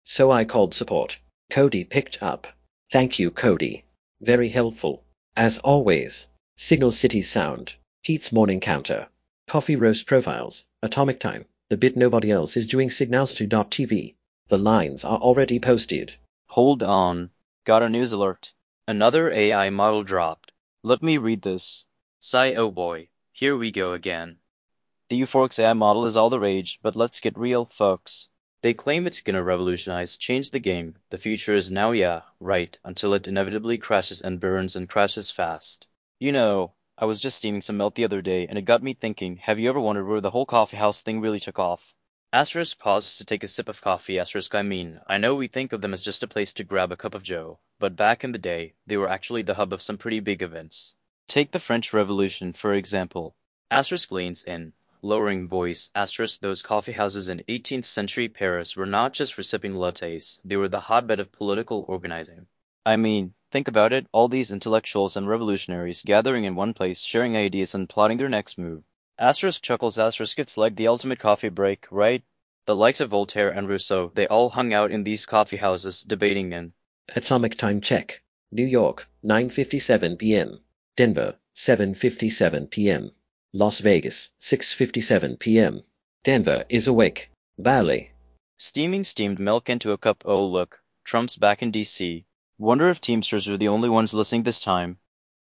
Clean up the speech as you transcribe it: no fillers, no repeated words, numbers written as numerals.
So I called support. Cody picked up. Thank you, Cody. Very helpful. As always. Signal City Sound. Pete's Morning Counter. Coffee Roast Profiles. Atomic Time. The bit nobody else is doing. Signals2.tv. The lines are already posted. Hold on. Got a news alert. Another AI model dropped. Let me read this. Sigh, oh boy. Here we go again. The Euphorix AI model is all the rage, but let's get real, folks. They claim it's gonna revolutionize, change the game. The future is now, yeah, right, until it inevitably crashes and burns and crashes fast. You know, I was just steaming some milk the other day, and it got me thinking, have you ever wondered where the whole coffee house thing really took off? Asterisk pauses to take a sip of coffee. Asterisk I know we think of them as just a place to grab a cup of joe, but back in the day, they were actually the hub of some pretty big events. Take the French Revolution, for example. Asterisk leans in, lowering voice. Asterisk those coffee houses in 18th century Paris were not just for sipping lattes, they were the hotbed of political organizing. I mean, think about it, all these intellectuals and revolutionaries gathering in one place, sharing ideas and plotting their next move. Asterisk chuckles. Asterisk it's like the ultimate coffee break, right? The likes of Voltaire and Rousseau, they all hung out in these coffee houses, debating in. Atomic Time check. New York, 9:57 p.m. Denver, 7:57 p.m. Las Vegas, 6:57 p.m. Denver is awake. Valley. Steaming steamed milk into a cup. Oh look, Trump's back in DC. Wonder if Teamsters are the only ones listening this time.